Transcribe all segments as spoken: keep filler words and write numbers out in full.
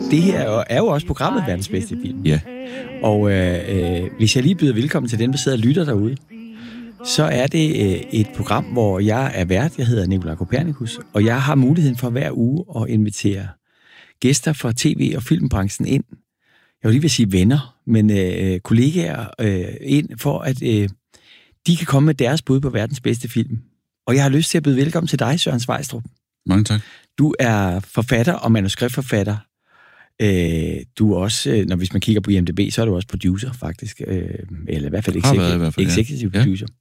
Det her er jo, er jo også programmet Verdens Bedste Film. Ja. Og øh, øh, hvis jeg lige byder velkommen til den, der sidder og lytter derude, så er det øh, et program, hvor jeg er vært. Jeg hedder Nikolaj Kopernikus, og jeg har muligheden for hver uge at invitere gæster fra tv- og filmbranchen ind. Jeg vil lige vil sige venner, men øh, kollegaer øh, ind, for at øh, de kan komme med deres bud på verdens bedste film. Og jeg har lyst til at byde velkommen til dig, Søren Sveistrup. Mange tak. Du er forfatter og manuskriptforfatter. Øh, du er også, øh, når hvis man kigger på I M D B, så er du også producer, faktisk. Øh, eller i hvert fald executive, i hvert fald, executive ja. producer.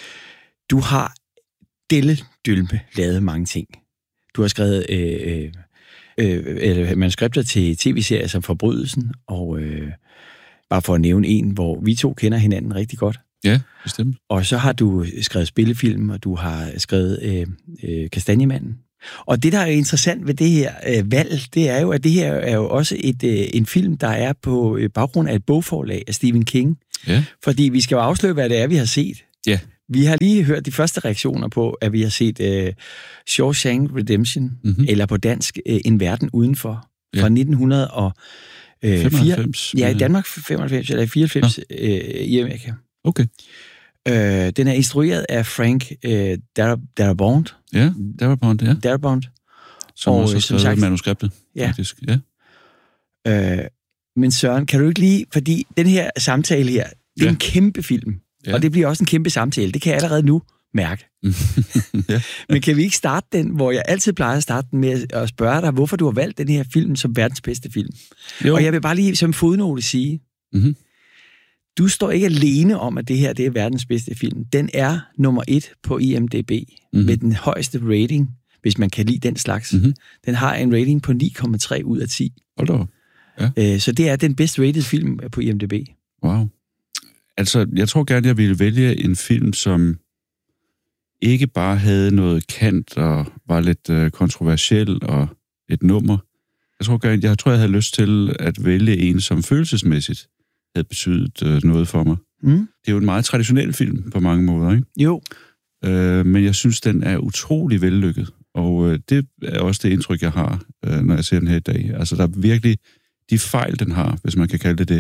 Du har delle dylme lavet mange ting. Du har skrevet øh, øh, manuskripter til tv-serier som Forbrydelsen, og øh, bare for at nævne en, hvor vi to kender hinanden rigtig godt. Ja, bestemt. Og så har du skrevet spillefilm, og du har skrevet øh, øh, Kastanjemanden. Og det, der er interessant ved det her øh, valg, det er jo, at det her er jo også et, øh, en film, der er på øh, baggrund af et bogforlag af Stephen King. Ja. Fordi vi skal jo afsløre, hvad det er, vi har set. Ja. Vi har lige hørt de første reaktioner på, at vi har set øh, Shawshank Redemption, mm-hmm. eller på dansk, øh, En verden udenfor, ja. Fra nitten femoghalvfems. Ja, i Danmark femoghalvfems, eller fireoghalvfems ja. øh, i Amerika. Okay. Øh, den er instrueret af Frank øh, Darabont. Ja, Darabont, ja. Darabont. Som og, også har skrevet sagt, manuskriptet, ja. faktisk. Ja. Øh, men Søren, kan du ikke lige, fordi den her samtale her, det er ja. en kæmpe film, ja. og det bliver også en kæmpe samtale. Det kan jeg allerede nu mærke. ja. Men kan vi ikke starte den, hvor jeg altid plejer at starte den med at spørge dig, hvorfor du har valgt den her film som verdens bedste film? Jo. Og jeg vil bare lige som fodnote sige, mm-hmm. du står ikke alene om, at det her det er verdens bedste film. Den er nummer et på I M D B mm-hmm. med den højeste rating, hvis man kan lide den slags. Mm-hmm. Den har en rating på ni komma tre ud af ti. Hold da. Ja. Så det er den bedst rated film på I M D B. Wow. Altså, jeg tror gerne, jeg ville vælge en film, som ikke bare havde noget kant og var lidt øh, kontroversiel og et nummer. Jeg tror gerne, jeg tror, jeg havde lyst til at vælge en, som følelsesmæssigt havde betydet øh, noget for mig. Mm. Det er jo en meget traditionel film på mange måder, ikke? Jo. Øh, men jeg synes, den er utrolig vellykket. Og øh, det er også det indtryk, jeg har, øh, når jeg ser den her i dag. Altså, der er virkelig de fejl, den har, hvis man kan kalde det det,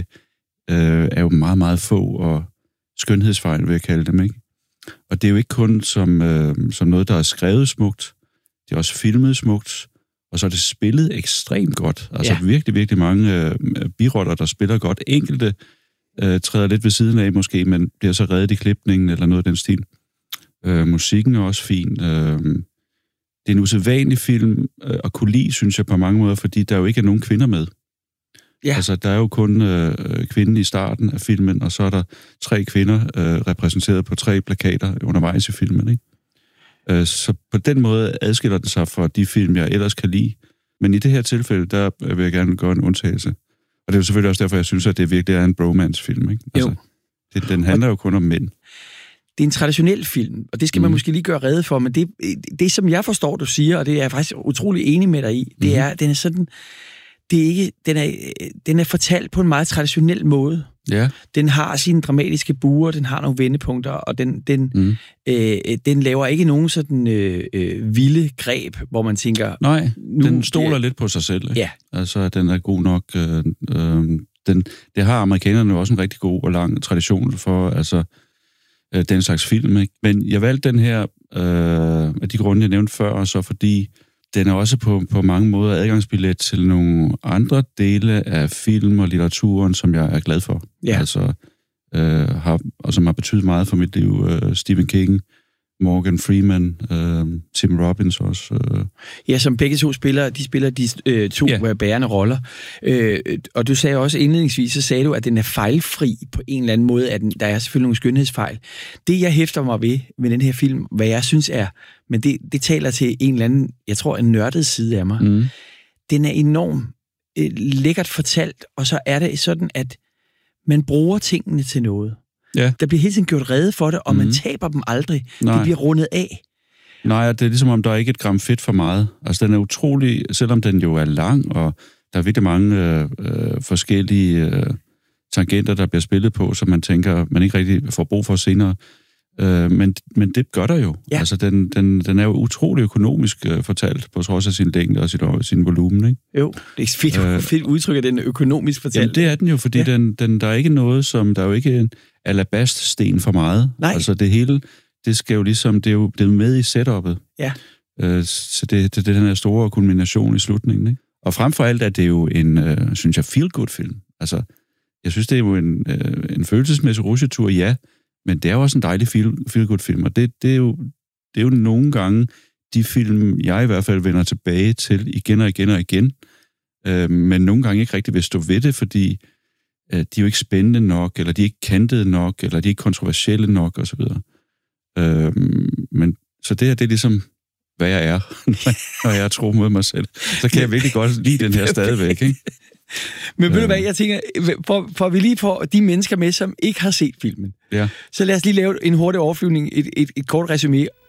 øh, er jo meget, meget få, og skønhedsfejl, vil jeg kalde dem, ikke? Og det er jo ikke kun som, øh, som noget, der er skrevet smukt, det er også filmet smukt, og så er det spillet ekstremt godt. Altså ja. virkelig, virkelig mange øh, biroller, der spiller godt. Enkelte øh, træder lidt ved siden af måske, men bliver så reddet i klipningen eller noget af den stil. Øh, musikken er også fin. Øh, det er en usædvanlig film øh, at kunne lide, synes jeg, på mange måder, fordi der jo ikke er nogen kvinder med. Ja. Altså, der er jo kun øh, kvinden i starten af filmen, og så er der tre kvinder øh, repræsenteret på tre plakater undervejs i filmen, ikke? Øh, så på den måde adskiller den sig fra de film, jeg ellers kan lide. Men i det her tilfælde, der vil jeg gerne gøre en undtagelse. Og det er jo selvfølgelig også derfor, jeg synes, at det virkelig er en bromance-film, ikke? Altså, det, den handler jo kun om mænd. Det er en traditionel film, og det skal man mm. måske lige gøre rede for, men det, det, som jeg forstår, du siger, og det er jeg faktisk utrolig enig med dig i, det mm. er, den er sådan... Det er ikke, den, er, den er fortalt på en meget traditionel måde. Ja. Den har sine dramatiske buer, den har nogle vendepunkter, og den, den, mm. øh, den laver ikke nogen sådan øh, øh, vilde greb, hvor man tænker... Nej, nu, den stoler øh, lidt på sig selv. Ikke? Ja. Altså, den er god nok. Øh, øh, den, det har amerikanerne også en rigtig god og lang tradition for, altså øh, den slags film. Ikke? Men jeg valgte den her øh, af de grunde, jeg nævnte før, og så fordi... Den er også på, på mange måder adgangsbillet til nogle andre dele af film og litteraturen, som jeg er glad for. Ja. Altså, øh, har, og som har betydet meget for mit liv. Øh, Stephen King, Morgan Freeman, øh, Tim Robbins også. Øh. Ja, som begge to spiller, de spiller de øh, to ja. bærende roller. Øh, og du sagde også indledningsvis, så sagde du, at den er fejlfri på en eller anden måde. At den, der er selvfølgelig nogle skønhedsfejl. Det, jeg hæfter mig ved med den her film, hvad jeg synes er, men det, det taler til en eller anden, jeg tror, en nørdet side af mig. Mm. Den er enormt øh, lækkert fortalt, og så er det sådan, at man bruger tingene til noget. Ja. Der bliver hele tiden gjort rede for det, og mm. man taber dem aldrig. Nej. Det bliver rundet af. Nej, det er ligesom, om der er ikke et gram fedt for meget. Altså, den er utrolig, selvom den jo er lang, og der er virkelig mange øh, øh, forskellige øh, tangenter, der bliver spillet på, som man tænker, man ikke rigtig får brug for senere. Øh, men, men det gør der jo. Ja. Altså, den, den, den er jo utrolig økonomisk øh, fortalt, på trods af sin længde og sin, sin volumen, ikke? Jo, det er fedt, øh, fedt udtryk, at den er økonomisk fortalt. Jamen, det er den jo, fordi ja. den, den, der er ikke noget, som... Der er jo ikke en alabaststen for meget. Nej. Altså, det hele, det skal jo ligesom... Det er jo det er med i setup'et. Ja. Øh, så det, det, det er den her store kulmination i slutningen, ikke? Og frem for alt er det jo en, øh, synes jeg, feel-good-film. Altså, jeg synes, det er jo en, øh, en følelsesmæssig rusjetur, ja, men det er jo også en dejlig feel-good-film, og det, det, er jo, det er jo nogle gange de film, jeg i hvert fald vender tilbage til igen og igen og igen, øh, men nogle gange ikke rigtig vil stå ved det, fordi øh, de er jo ikke spændende nok, eller de er ikke kantede nok, eller de er ikke kontroversielle nok, osv. Øh, men så det her, det er ligesom... hvad jeg er, når jeg er tro mod mig selv. Så kan jeg virkelig godt lide den her stadigvæk, ikke? Men ved du hvad, jeg tænker, for, for vi lige får de mennesker med, som ikke har set filmen, ja. så lad os lige lave en hurtig overflyvning, et, et, et kort resumé.